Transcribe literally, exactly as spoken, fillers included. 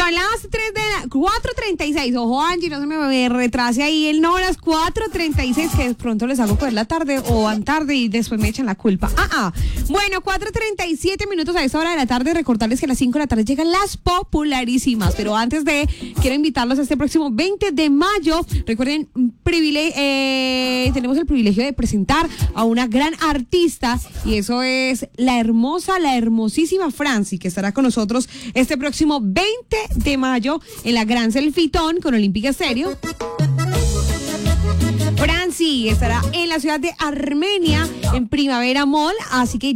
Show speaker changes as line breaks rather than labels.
Son las tres de la cuatro treinta y seis. Ojo, Angie, no se me retrase ahí el no, las cuatro treinta y seis, que de pronto les hago coger la tarde o van tarde y después me echan la culpa. Ah, ah. Bueno, cuatro treinta y siete minutos a esta hora de la tarde. Recordarles que a las cinco de la tarde llegan las popularísimas. Pero antes de, quiero invitarlos a este próximo veinte de mayo. Recuerden, privile- eh, tenemos el privilegio de presentar a una gran artista, y eso es la hermosa, la hermosísima Franci, que estará con nosotros este próximo veinte de mayo en la Gran Selfitón con Olímpica Estéreo. Franci estará en la ciudad de Armenia en Primavera Mall, así que